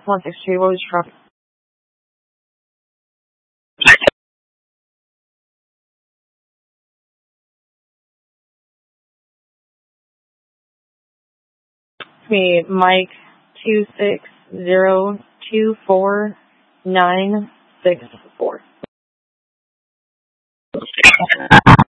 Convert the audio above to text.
163, what was your truck? It's me, Mike 260249664.